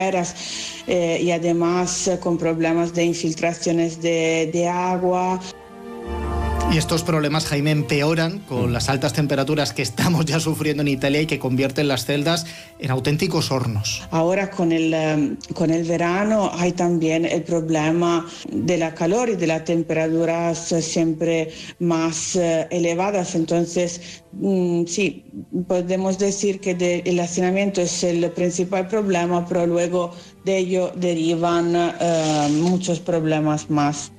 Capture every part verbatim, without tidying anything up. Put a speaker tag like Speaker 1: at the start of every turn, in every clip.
Speaker 1: eh, y además eh, con problemas de infiltraciones de, de agua.
Speaker 2: Y estos problemas, Jaime, empeoran con las altas temperaturas que estamos ya sufriendo en Italia y que convierten las celdas en auténticos hornos.
Speaker 1: Ahora con el, con el verano hay también el problema de la calor y de las temperaturas siempre más uh, elevadas. Entonces, mm, sí, podemos decir que de, el hacinamiento es el principal problema, pero luego de ello derivan uh, muchos problemas más.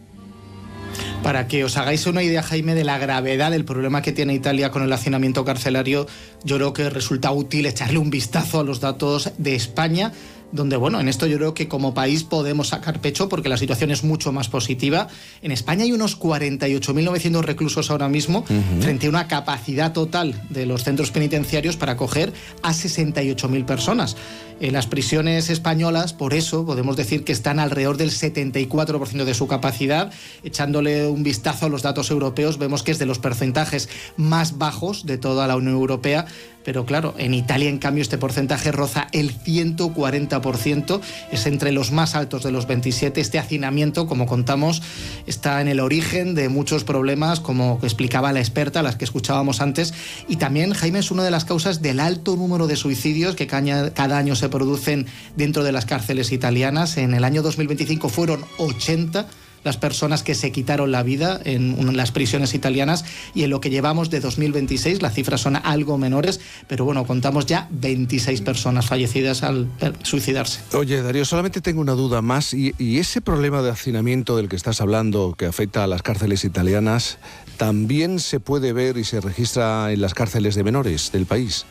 Speaker 2: Para que os hagáis una idea, Jaime, de la gravedad del problema que tiene Italia con el hacinamiento carcelario, yo creo que resulta útil echarle un vistazo a los datos de España, donde, bueno, en esto yo creo que como país podemos sacar pecho porque la situación es mucho más positiva. En España hay unos cuarenta y ocho mil novecientos reclusos ahora mismo, uh-huh. frente a una capacidad total de los centros penitenciarios para acoger a sesenta y ocho mil personas. En las prisiones españolas, por eso, podemos decir que están alrededor del setenta y cuatro por ciento de su capacidad. Echándole un vistazo a los datos europeos, vemos que es de los porcentajes más bajos de toda la Unión Europea. Pero claro, en Italia, en cambio, este porcentaje roza el ciento cuarenta por ciento, es entre los más altos de los veintisiete. Este hacinamiento, como contamos, está en el origen de muchos problemas, como explicaba la experta, las que escuchábamos antes, y también, Jaime, es una de las causas del alto número de suicidios que cada año se producen dentro de las cárceles italianas. En el año dos mil veinticinco fueron ochenta las personas que se quitaron la vida en las prisiones italianas, y en lo que llevamos de dos mil veintiséis las cifras son algo menores, pero bueno, contamos ya veintiséis personas fallecidas al suicidarse.
Speaker 3: Oye, Darío, solamente tengo una duda más, y, y ese problema de hacinamiento del que estás hablando, que afecta a las cárceles italianas, ¿también se puede ver y se registra en las cárceles de menores del país?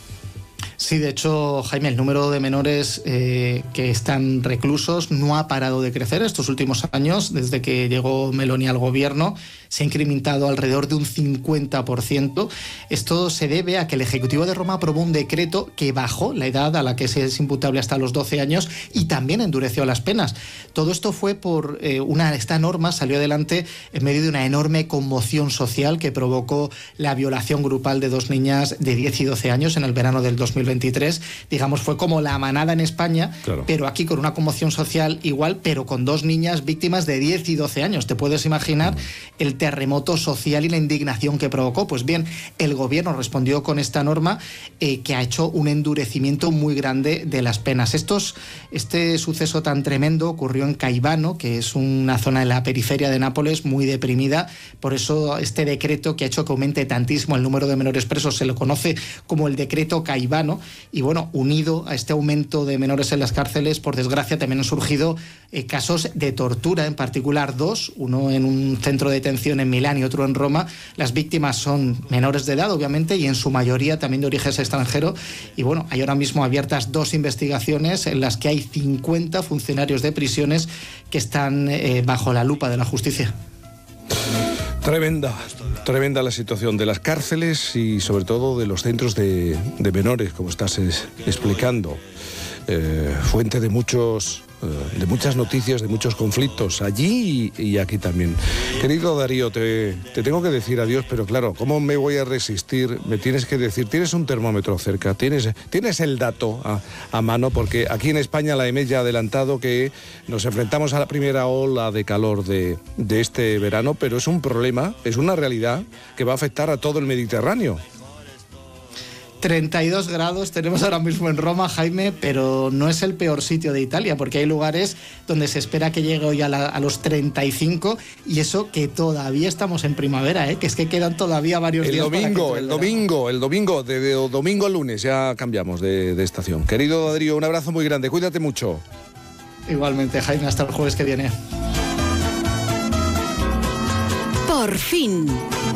Speaker 2: Sí, de hecho, Jaime, el número de menores eh, que están reclusos no ha parado de crecer estos últimos años. Desde que llegó Meloni al gobierno se ha incrementado alrededor de un cincuenta por ciento. Esto se debe a que el Ejecutivo de Roma aprobó un decreto que bajó la edad a la que se es imputable hasta los doce años y también endureció las penas. Todo esto fue por eh, una... Esta norma salió adelante en medio de una enorme conmoción social que provocó la violación grupal de dos niñas de diez y doce años en el verano del dos mil veintitrés. Digamos, fue como la manada en España, claro, pero aquí con una conmoción social igual, pero con dos niñas víctimas de diez y doce años. Te puedes imaginar mm. el terremoto social y la indignación que provocó. Pues bien, el gobierno respondió con esta norma eh, que ha hecho un endurecimiento muy grande de las penas. Estos, este suceso tan tremendo ocurrió en Caivano, que es una zona en la periferia de Nápoles muy deprimida. Por eso este decreto que ha hecho que aumente tantísimo el número de menores presos se lo conoce como el decreto Caivano. Y bueno, unido a este aumento de menores en las cárceles, por desgracia también han surgido eh, casos de tortura, en particular dos, uno en un centro de detención en Milán y otro en Roma. Las víctimas son menores de edad, obviamente, y en su mayoría también de origen extranjero. Y bueno, hay ahora mismo abiertas dos investigaciones en las que hay cincuenta funcionarios de prisiones que están eh, bajo la lupa de la justicia.
Speaker 3: Tremenda, tremenda la situación de las cárceles y sobre todo de los centros de, de menores, como estás es, explicando. Eh, fuente de muchos eh, de muchas noticias, de muchos conflictos allí y, y aquí también. Querido Darío, te, te tengo que decir adiós, pero claro, ¿cómo me voy a resistir? Me tienes que decir, tienes un termómetro cerca, tienes, tienes el dato a, a mano, porque aquí en España la E M E ya ha adelantado que nos enfrentamos a la primera ola de calor de, de este verano, pero es un problema, es una realidad que va a afectar a todo el Mediterráneo.
Speaker 2: treinta y dos grados tenemos ahora mismo en Roma, Jaime, pero no es el peor sitio de Italia, porque hay lugares donde se espera que llegue hoy a, la, a los treinta y cinco, y eso que todavía estamos en primavera, ¿eh? Que es que quedan todavía varios
Speaker 3: el
Speaker 2: días.
Speaker 3: Domingo,
Speaker 2: para que
Speaker 3: el domingo, el domingo, de, de domingo a lunes ya cambiamos de, de estación. Querido Darío, un abrazo muy grande, cuídate mucho.
Speaker 2: Igualmente, Jaime, hasta el jueves que viene.
Speaker 4: Por fin.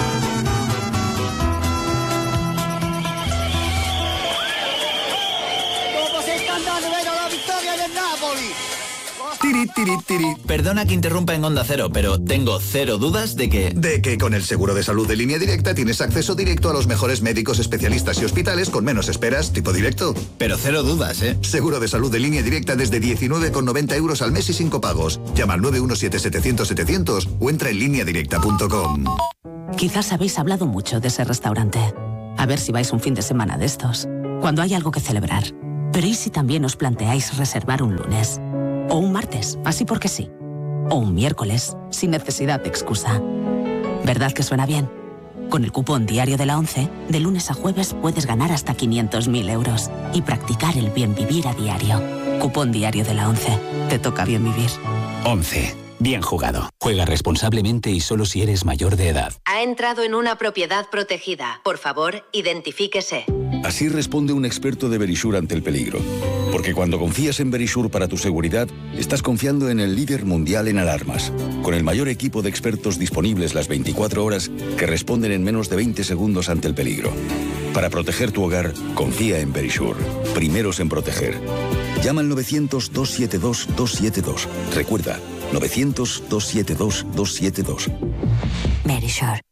Speaker 5: Tiri, tiri, tiri. Perdona que interrumpa en Onda Cero, pero tengo cero dudas de que...
Speaker 6: De que con el seguro de salud de Línea Directa tienes acceso directo a los mejores médicos, especialistas y hospitales con menos esperas, tipo directo.
Speaker 5: Pero cero dudas, ¿eh?
Speaker 6: Seguro de salud de Línea Directa desde diecinueve con noventa euros al mes y sin copagos. Llama al nueve uno siete setecientos setecientos o entra en línea directa punto com.
Speaker 4: Quizás habéis hablado mucho de ese restaurante. A ver si vais un fin de semana de estos. Cuando hay algo que celebrar. Pero ¿y si también os planteáis reservar un lunes? O un martes, así porque sí. O un miércoles, sin necesidad de excusa. ¿Verdad que suena bien? Con el cupón diario de la ONCE, de lunes a jueves puedes ganar hasta quinientos mil euros y practicar el bien vivir a diario. Cupón diario de la ONCE. Te toca bien vivir.
Speaker 7: ONCE. Bien jugado. Juega responsablemente y solo si eres mayor de edad.
Speaker 8: Ha entrado en una propiedad protegida. Por favor, identifíquese.
Speaker 9: Así responde un experto de Verisure ante el peligro. Porque cuando confías en Verisure para tu seguridad, estás confiando en el líder mundial en alarmas, con el mayor equipo de expertos disponibles las veinticuatro horas que responden en menos de veinte segundos ante el peligro. Para proteger tu hogar, confía en Verisure. Primeros en proteger. Llama al novecientos, doscientos setenta y dos, doscientos setenta y dos. Recuerda, novecientos, doscientos setenta y dos, doscientos setenta y dos.
Speaker 4: Verisure.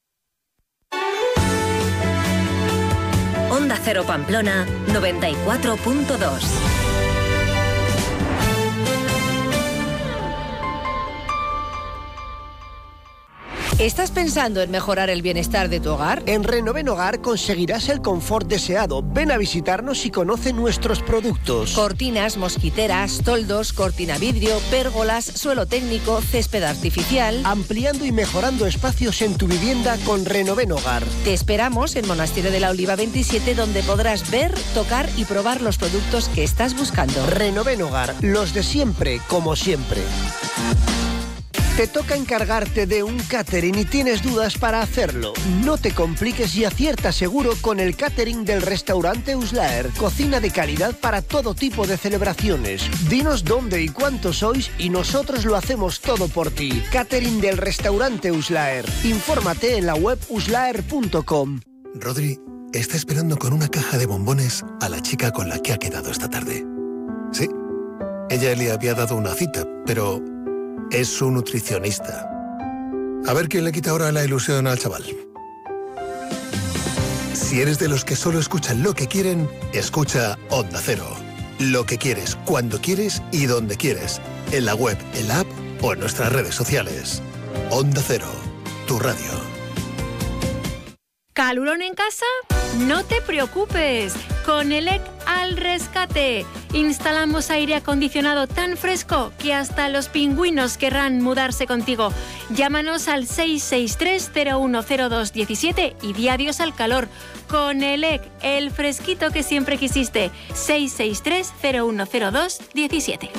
Speaker 8: Onda Cero Pamplona, noventa y cuatro punto dos.
Speaker 10: ¿Estás pensando en mejorar el bienestar de tu hogar?
Speaker 11: En Renoven Hogar conseguirás el confort deseado. Ven a visitarnos y conoce nuestros productos.
Speaker 10: Cortinas, mosquiteras, toldos, cortina vidrio, pérgolas, suelo técnico, césped artificial.
Speaker 11: Ampliando y mejorando espacios en tu vivienda con Renoven Hogar.
Speaker 10: Te esperamos en Monasterio de la Oliva veintisiete, donde podrás ver, tocar y probar los productos que estás buscando.
Speaker 11: Renoven Hogar, los de siempre, como siempre. Te toca encargarte de un catering y tienes dudas para hacerlo. No te compliques y acierta seguro con el catering del restaurante Uslaer. Cocina de calidad para todo tipo de celebraciones. Dinos dónde y cuántos sois y nosotros lo hacemos todo por ti. Catering del restaurante Uslaer. Infórmate en la web uslaer punto com.
Speaker 12: Rodri está esperando con una caja de bombones a la chica con la que ha quedado esta tarde. Sí, ella le había dado una cita, pero es su nutricionista. A ver quién le quita ahora la ilusión al chaval. Si eres de los que solo escuchan lo que quieren, escucha Onda Cero. Lo que quieres, cuando quieres y donde quieres. En la web, en la app o en nuestras redes sociales. Onda Cero, tu radio.
Speaker 13: ¿Calurón en casa? No te preocupes. Con ELEC al rescate. Instalamos aire acondicionado tan fresco que hasta los pingüinos querrán mudarse contigo. Llámanos al seis seis tres, cero uno cero dos uno siete y di adiós al calor. Con ELEC, el fresquito que siempre quisiste. seis seis tres, cero uno cero dos uno siete.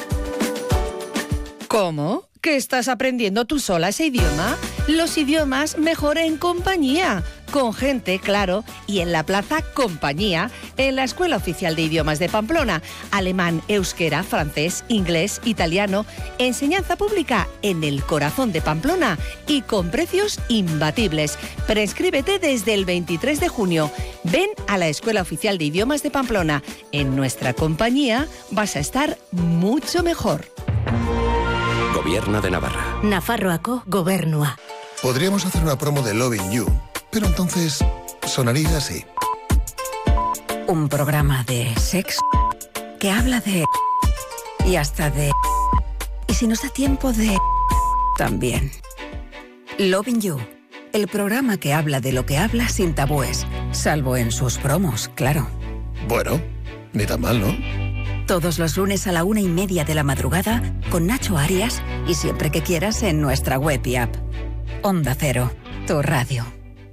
Speaker 10: ¿Cómo? ¿Que estás aprendiendo tú sola ese idioma? Los idiomas mejor en compañía. Con gente, claro, y en la Plaza Compañía, en la Escuela Oficial de Idiomas de Pamplona. Alemán, euskera, francés, inglés, italiano. Enseñanza pública en el corazón de Pamplona y con precios imbatibles. Prescríbete desde el veintitrés de junio. Ven a la Escuela Oficial de Idiomas de Pamplona. En nuestra compañía vas a estar mucho mejor.
Speaker 14: Gobierno de Navarra.
Speaker 4: Nafarroako Gobernua.
Speaker 12: Podríamos hacer una promo de Loving You, pero entonces sonaría así.
Speaker 4: Un programa de sexo que habla de... y hasta de... y si nos da tiempo de... también. Loving You, el programa que habla de lo que habla sin tabúes, salvo en sus promos, claro.
Speaker 12: Bueno, ni tan mal, ¿no?
Speaker 4: Todos los lunes a la una y media de la madrugada con Nacho Arias y siempre que quieras en nuestra web y app. Onda Cero, tu radio.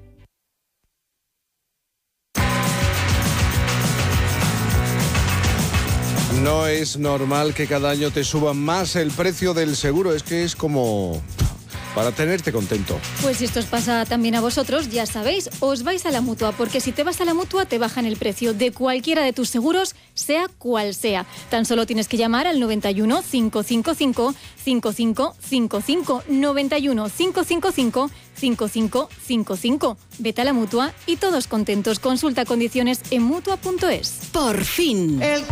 Speaker 3: No es normal que cada año te suba más el precio del seguro, es que es como para tenerte contento.
Speaker 15: Pues si esto os pasa también a vosotros, ya sabéis, os vais a la Mutua, porque si te vas a la Mutua te bajan el precio de cualquiera de tus seguros, sea cual sea. Tan solo tienes que llamar al noventa y uno, cinco cinco cinco, cinco cinco cinco cinco, noventa y uno, cinco cinco cinco, cinco cinco cinco cinco. Vete a la Mutua y todos contentos. Consulta condiciones en mutua punto es.
Speaker 4: Por fin.
Speaker 1: El